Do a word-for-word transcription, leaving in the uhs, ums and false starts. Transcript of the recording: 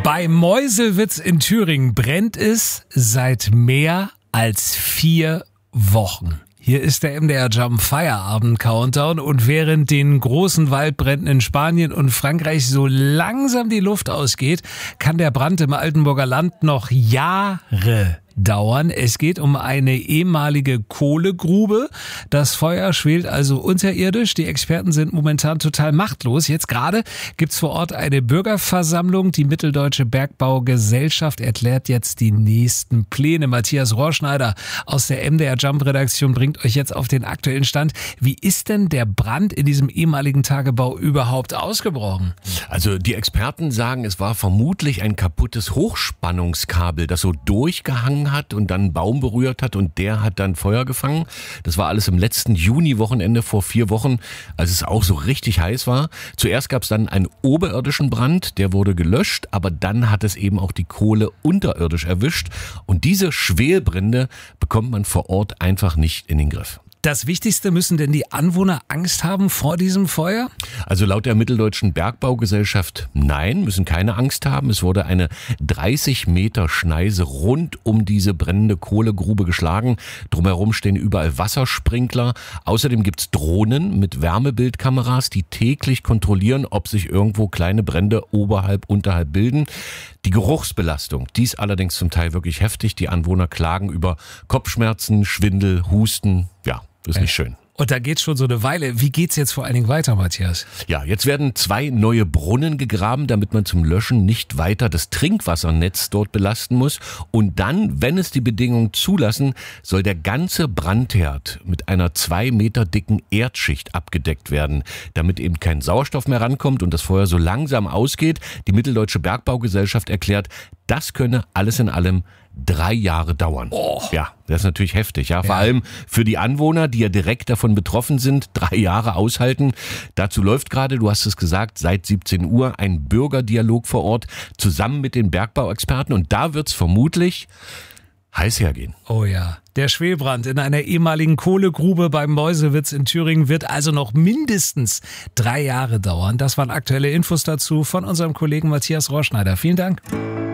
Bei Meuselwitz in Thüringen brennt es seit mehr als vier Wochen. Hier ist der M D R Jump Feierabend Countdown und während den großen Waldbränden in Spanien und Frankreich so langsam die Luft ausgeht, kann der Brand im Altenburger Land noch Jahre dauern. Es geht um eine ehemalige Kohlegrube. Das Feuer schwelt also unterirdisch. Die Experten sind momentan total machtlos. Jetzt gerade gibt's vor Ort eine Bürgerversammlung. Die Mitteldeutsche Bergbaugesellschaft erklärt jetzt die nächsten Pläne. Matthias Rohrschneider aus der M D R Jump Redaktion bringt euch jetzt auf den aktuellen Stand. Wie ist denn der Brand in diesem ehemaligen Tagebau überhaupt ausgebrochen? Also die Experten sagen, es war vermutlich ein kaputtes Hochspannungskabel, das so durchgehangen hat und dann einen Baum berührt hat und der hat dann Feuer gefangen. Das war alles im letzten Juni-Wochenende vor vier Wochen, als es auch so richtig heiß war. Zuerst gab es dann einen oberirdischen Brand, der wurde gelöscht, aber dann hat es eben auch die Kohle unterirdisch erwischt und diese Schwelbrände bekommt man vor Ort einfach nicht in den Griff. Das Wichtigste, müssen denn die Anwohner Angst haben vor diesem Feuer? Also laut der Mitteldeutschen Bergbaugesellschaft nein, müssen keine Angst haben. Es wurde eine dreißig Meter Schneise rund um diese brennende Kohlegrube geschlagen. Drumherum stehen überall Wassersprinkler. Außerdem gibt's Drohnen mit Wärmebildkameras, die täglich kontrollieren, ob sich irgendwo kleine Brände oberhalb, unterhalb bilden. Die Geruchsbelastung, die ist allerdings zum Teil wirklich heftig. Die Anwohner klagen über Kopfschmerzen, Schwindel, Husten. Ja, das ist nicht schön. Und da geht's schon so eine Weile. Wie geht's jetzt vor allen Dingen weiter, Matthias? Ja, jetzt werden zwei neue Brunnen gegraben, damit man zum Löschen nicht weiter das Trinkwassernetz dort belasten muss. Und dann, wenn es die Bedingungen zulassen, soll der ganze Brandherd mit einer zwei Meter dicken Erdschicht abgedeckt werden, damit eben kein Sauerstoff mehr rankommt und das Feuer so langsam ausgeht. Die Mitteldeutsche Bergbaugesellschaft erklärt, das könne alles in allem drei Jahre dauern. Oh. Ja, das ist natürlich heftig. Ja, vor Ja. allem für die Anwohner, die ja direkt davon betroffen sind, drei Jahre aushalten. Dazu läuft gerade, du hast es gesagt, seit siebzehn Uhr ein Bürgerdialog vor Ort zusammen mit den Bergbauexperten und da wird's vermutlich heiß hergehen. Oh ja. Der Schwelbrand in einer ehemaligen Kohlegrube beim Meuselwitz in Thüringen wird also noch mindestens drei Jahre dauern. Das waren aktuelle Infos dazu von unserem Kollegen Matthias Rohrschneider. Vielen Dank.